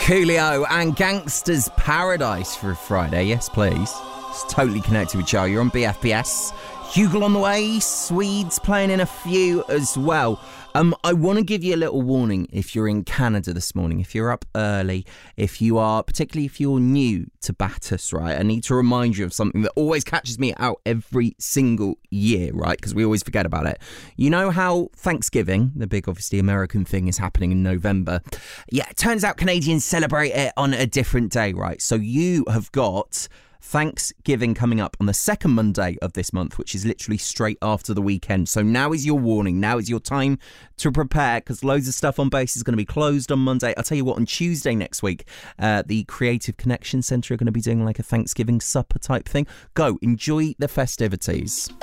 Coolio and Gangster's Paradise for a Friday. Yes, please. It's totally connected with Joe. You're on BFBS. Hugel on the way. Swedes playing in a few as well. I want to give you a little warning if you're in Canada this morning, if you're up early, particularly if you're new to Battus, right? I need to remind you of something that always catches me out every single year, right? Because we always forget about it. You know how Thanksgiving, the big, obviously, American thing, is happening in November? Yeah, it turns out Canadians celebrate it on a different day, right? So you have got Thanksgiving coming up on the second Monday of this month, which is literally straight after the weekend. So now is your warning. Now is your time to prepare, because loads of stuff on base is going to be closed on Monday. I'll tell you what, on Tuesday next week, the Creative Connection Centre are going to be doing like a Thanksgiving supper type thing. Go, enjoy the festivities.